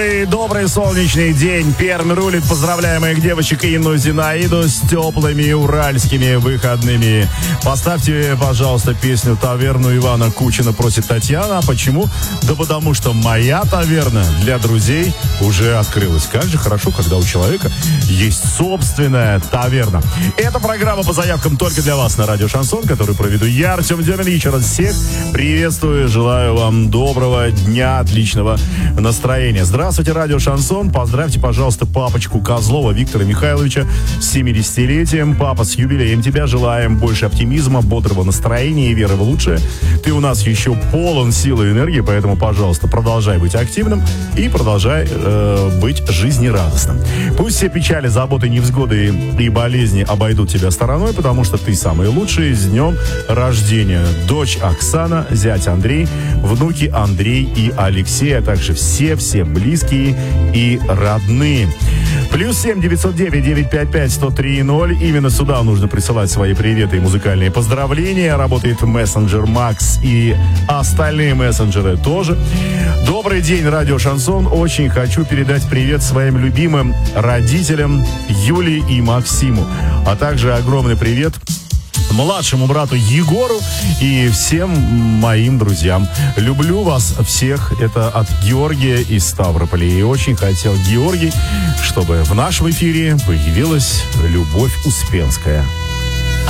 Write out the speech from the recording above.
Добрый солнечный день. Пермь рулит. Поздравляем моих девочек Инну, Зинаиду с теплыми уральскими выходными. Поставьте, пожалуйста, песню «Таверну Ивана Кучина», просит Татьяна. А почему? Да потому что моя таверна для друзей уже открылась. Как же хорошо, когда у человека есть собственная таверна. Эта программа по заявкам только для вас на радио «Шансон», которую проведу я, Артем Демин. Еще раз всех приветствую. Желаю вам доброго дня, отличного настроения. Здравствуйте, радио «Шансон». Поздравьте, пожалуйста, папочку Козлова Виктора Михайловича с 70-летием. Папа, с юбилеем тебя. Желаем больше оптимизма, бодрого настроения и веры в лучшее. Ты у нас еще полон силы и энергии, поэтому, пожалуйста, продолжай быть активным и продолжай быть жизнерадостным. Пусть все печали, заботы, невзгоды и болезни обойдут тебя стороной, потому что ты самый лучший. С днем рождения. Дочь Оксана, зять Андрей, внуки Андрей и Алексей, а также все близкие и родные. +7 909 955 103 0. Именно сюда нужно присылать свои приветы и музыкальные поздравления. Работает мессенджер Макс и остальные мессенджеры тоже. Добрый день, радио «Шансон». Очень хочу передать привет своим любимым родителям Юлии и Максиму, а также огромный привет младшему брату Егору и всем моим друзьям. Люблю вас всех. Это от Георгия из Ставрополя. И очень хотел, Георгий, чтобы в нашем эфире появилась Любовь Успенская.